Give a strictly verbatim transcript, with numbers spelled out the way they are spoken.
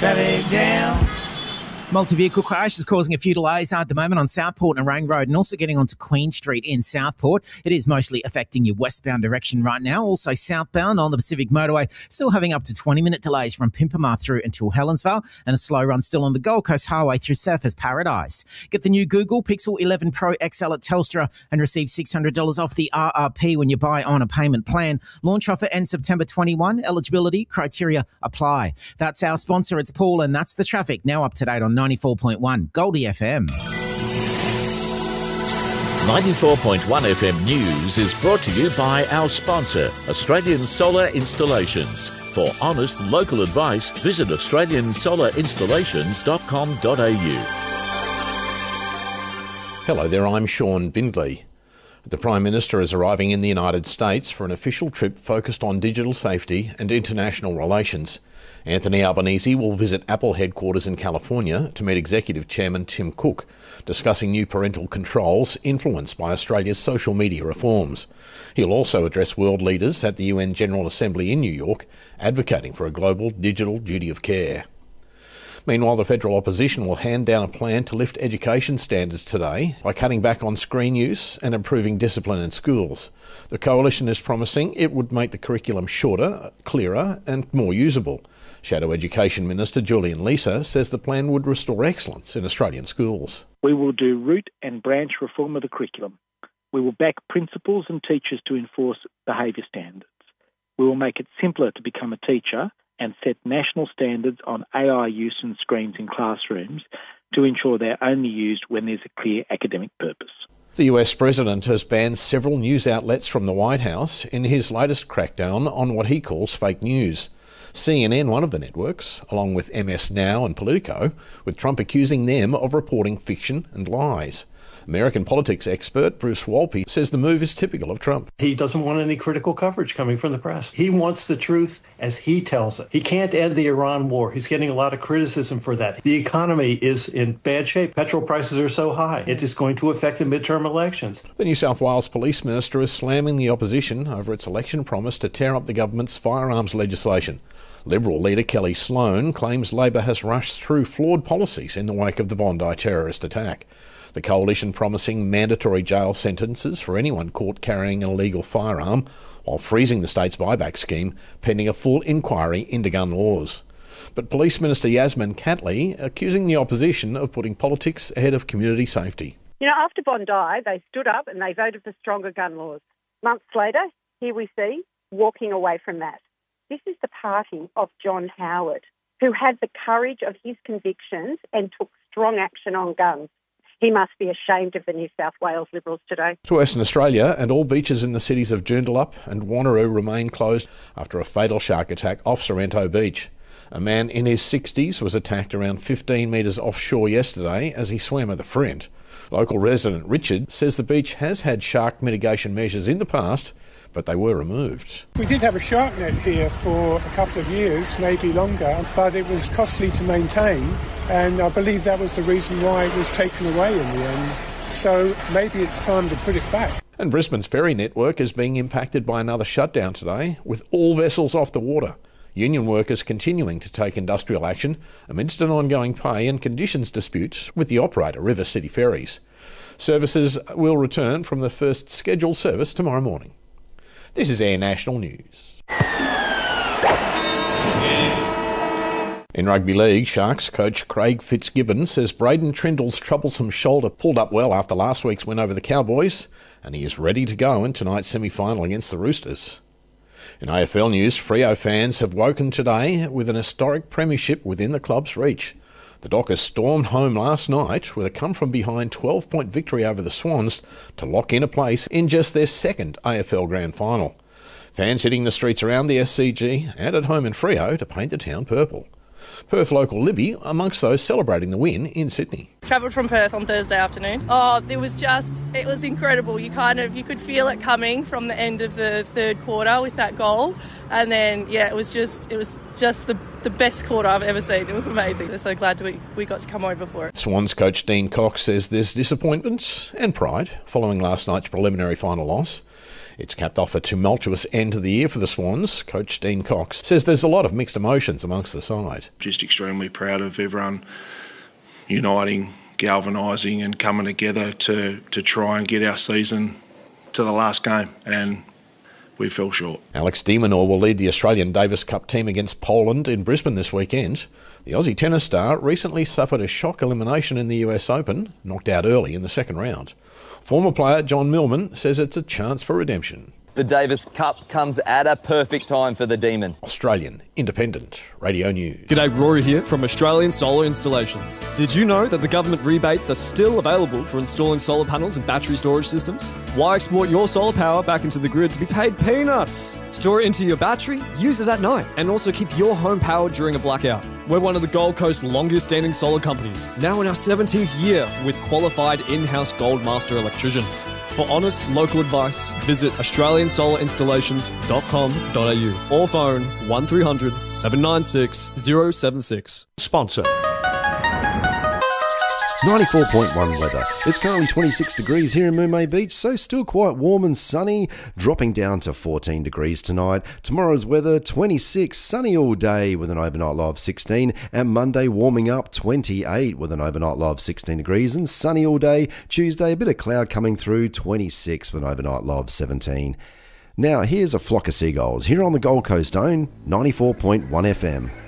Traffic Jam. Multi-vehicle crash is causing a few delays at the moment on Southport and Range Road and also getting onto Queen Street in Southport. It is mostly affecting your westbound direction right now. Also southbound on the Pacific Motorway, still having up to twenty-minute delays from Pimpama through until Helensvale, and a slow run still on the Gold Coast Highway through Surfers Paradise. Get the new Google Pixel eleven Pro X L at Telstra and receive six hundred dollars off the R R P when you buy on a payment plan. Launch offer ends September twenty-first. Eligibility criteria apply. That's our sponsor. It's Paul, and that's the traffic. Now up to date on ninety-four point one Goldie F M. ninety-four point one F M News is brought to you by our sponsor, Australian Solar Installations. For honest local advice, visit australian solar installations dot com dot a u. Hello there, I'm Sean Bindley. The Prime Minister is arriving in the United States for an official trip focused on digital safety and international relations. Anthony Albanese will visit Apple headquarters in California to meet Executive Chairman Tim Cook, discussing new parental controls influenced by Australia's social media reforms. He'll also address world leaders at the U N General Assembly in New York, advocating for a global digital duty of care. Meanwhile, the federal opposition will hand down a plan to lift education standards today by cutting back on screen use and improving discipline in schools. The coalition is promising it would make the curriculum shorter, clearer and more usable. Shadow Education Minister Julian Leeser says the plan would restore excellence in Australian schools. We will do root and branch reform of the curriculum. We will back principals and teachers to enforce behaviour standards. We will make it simpler to become a teacher and set national standards on A I use and screens in classrooms to ensure they're only used when there's a clear academic purpose. The U S President has banned several news outlets from the White House in his latest crackdown on what he calls fake news. C N N, one of the networks, along with M S Now and Politico, with Trump accusing them of reporting fiction and lies. American politics expert Bruce Wolpe says the move is typical of Trump. He doesn't want any critical coverage coming from the press. He wants the truth as he tells it. He can't end the Iran war. He's getting a lot of criticism for that. The economy is in bad shape. Petrol prices are so high. It is going to affect the midterm elections. The New South Wales Police Minister is slamming the opposition over its election promise to tear up the government's firearms legislation. Liberal leader Kelly Sloan claims Labor has rushed through flawed policies in the wake of the Bondi terrorist attack. The coalition promising mandatory jail sentences for anyone caught carrying an illegal firearm, while freezing the state's buyback scheme pending a full inquiry into gun laws. But Police Minister Yasmin Catley accusing the opposition of putting politics ahead of community safety. You know, after Bondi, they stood up and they voted for stronger gun laws. Months later, here we see walking away from that. This is the party of John Howard, who had the courage of his convictions and took strong action on guns. He must be ashamed of the New South Wales Liberals today. To Western Australia, and all beaches in the cities of Joondalup and Wanneroo remain closed after a fatal shark attack off Sorrento Beach. A man in his sixties was attacked around fifteen metres offshore yesterday as he swam at the front. Local resident Richard says the beach has had shark mitigation measures in the past, but they were removed. We did have a shark net here for a couple of years, maybe longer, but it was costly to maintain, and I believe that was the reason why it was taken away in the end. So maybe it's time to put it back. And Brisbane's ferry network is being impacted by another shutdown today, with all vessels off the water. Union workers continuing to take industrial action amidst an ongoing pay and conditions disputes with the operator, River City Ferries. Services will return from the first scheduled service tomorrow morning. This is Air National News. In rugby league, Sharks coach Craig Fitzgibbon says Braden Trindle's troublesome shoulder pulled up well after last week's win over the Cowboys, and he is ready to go in tonight's semi-final against the Roosters. In A F L news, Freo fans have woken today with an historic premiership within the club's reach. The Dockers stormed home last night with a come-from-behind twelve-point victory over the Swans to lock in a place in just their second A F L Grand Final. Fans hitting the streets around the S C G and at home in Freo to paint the town purple. Perth local Libby amongst those celebrating the win in Sydney. Travelled from Perth on Thursday afternoon. Oh, it was just, it was incredible. You kind of, you could feel it coming from the end of the third quarter with that goal. And then, yeah, it was just, it was just the, the best quarter I've ever seen. It was amazing. I'm so glad we, we got to come over for it. Swans coach Dean Cox says there's disappointments and pride following last night's preliminary final loss. It's capped off a tumultuous end to the year for the Swans. Coach Dean Cox says there's a lot of mixed emotions amongst the side. Just extremely proud of everyone uniting, galvanising and coming together to, to try and get our season to the last game, and we fell short. Alex de Minaur will lead the Australian Davis Cup team against Poland in Brisbane this weekend. The Aussie tennis star recently suffered a shock elimination in the U S Open, knocked out early in the second round. Former player John Millman says it's a chance for redemption. The Davis Cup comes at a perfect time for the Demon. Australian Independent Radio News. G'day, Rory here from Australian Solar Installations. Did you know that the government rebates are still available for installing solar panels and battery storage systems? Why export your solar power back into the grid to be paid peanuts? Store it into your battery, use it at night, and also keep your home powered during a blackout. We're one of the Gold Coast's longest standing solar companies, now in our seventeenth year with qualified in-house Gold Master electricians. For honest local advice, visit australian solar installations dot com dot a u or phone one three hundred seven nine six zero seven six. Sponsor. ninety-four point one weather. It's currently twenty-six degrees here in Moomay Beach, so still quite warm and sunny, dropping down to fourteen degrees tonight. Tomorrow's weather, twenty-six, sunny all day with an overnight low of sixteen, and Monday warming up, twenty-eight with an overnight low of sixteen degrees, and sunny all day. Tuesday, a bit of cloud coming through, twenty-six with an overnight low of seventeen. Now, here's a flock of seagulls here on the Gold Coast own ninety-four point one F M.